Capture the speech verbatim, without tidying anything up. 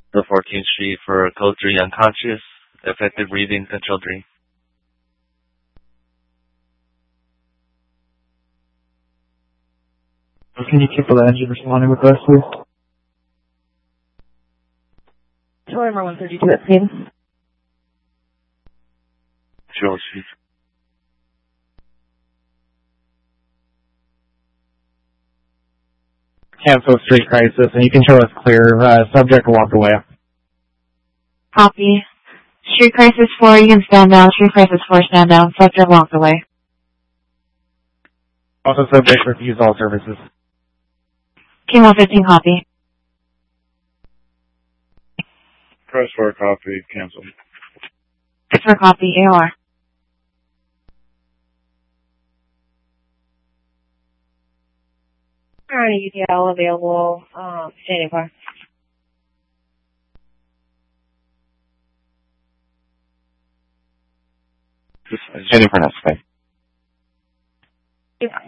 The fourteenth Street for Code three Unconscious, Effective Breathing, Control three. Can you keep the engine responding with us, please? Tower one thirty-two at speed. Control Street. Cancel street crisis, and you can show us clear. Uh, subject walked away. Copy. Street crisis four, you can stand down. Street crisis four, stand down. Subject walked away. Also, subject refused all services. King one fifteen, copy. Press for copy, cancel. Press for copy, A O R. Alright, U T L available, um, standing by. Standing for next, okay. Yep.